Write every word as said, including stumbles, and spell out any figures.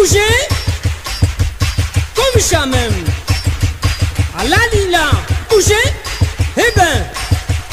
bouger, comme ça même. À la lila, bouger.